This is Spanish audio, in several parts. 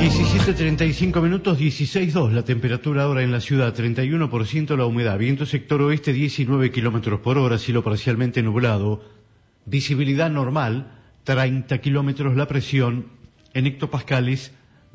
17:35 minutos, 16:02 la temperatura ahora en la ciudad, 31% la humedad, viento sector oeste 19 kilómetros por hora, cielo parcialmente nublado, visibilidad normal, 30 kilómetros la presión, en hectopascales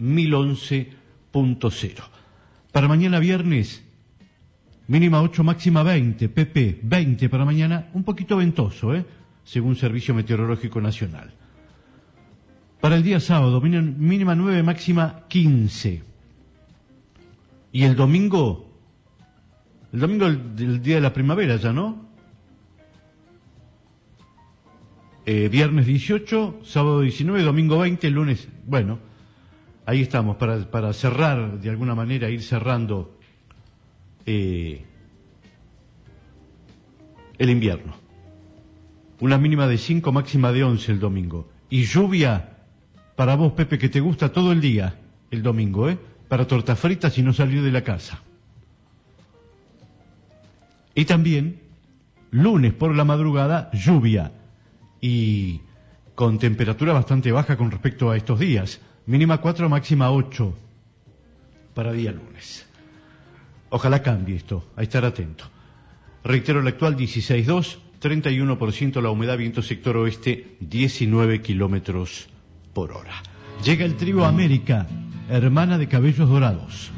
1011.0. Para mañana viernes, mínima 8, máxima 20, PP 20 para mañana, un poquito ventoso, según Servicio Meteorológico Nacional. Para el día sábado, mínima 9, máxima 15. Y el domingo el día de la primavera ya, ¿no? Viernes 18, sábado 19, domingo 20, lunes... Bueno, ahí estamos, para cerrar, de alguna manera, ir cerrando el invierno. Una mínima de 5, máxima de 11 el domingo. Y lluvia... Para vos, Pepe, que te gusta todo el día, el domingo, para tortas fritas y no salir de la casa. Y también, lunes por la madrugada, lluvia. Y con temperatura bastante baja con respecto a estos días. Mínima 4, máxima 8 para día lunes. Ojalá cambie esto, a estar atento. Reitero, el actual 16.2, 31% la humedad, viento sector oeste, 19 kilómetros por hora. Llega el trío América, hermana de cabellos dorados.